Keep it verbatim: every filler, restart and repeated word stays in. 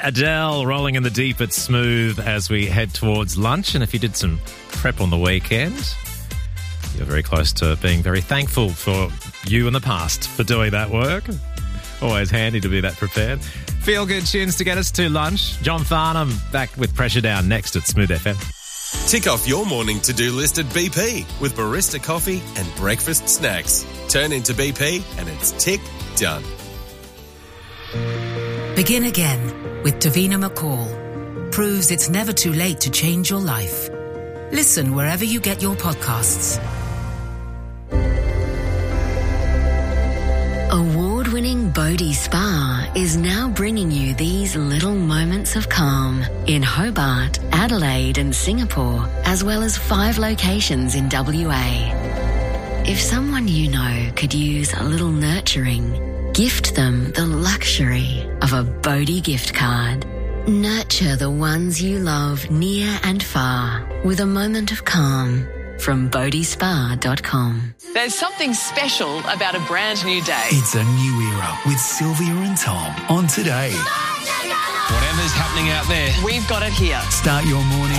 Adele rolling in the deep at Smooth as we head towards lunch. And if you did some prep on the weekend, you're very close to being very thankful for you in the past for doing that work. Always handy to be that prepared. Feel good tunes to get us to lunch. John Farnham back with Pressure Down next at Smooth F M. Tick off your morning to-do list at B P with barista coffee and breakfast snacks. Turn into B P and it's tick done. Begin again with Davina McCall. Proves it's never too late to change your life. Listen wherever you get your podcasts. Award-winning Bodhi Spa is now bringing you these little moments of calm in Hobart, Adelaide and Singapore, as well as five locations in W A. If someone you know could use a little nurturing, gift them the luxury of a Bodhi gift card. Nurture the ones you love near and far with a moment of calm from bodhi spa dot com. There's something special about a brand new day. It's a new era with Sylvia and Tom on Today. Whatever's happening out there, We've got it here. Start your morning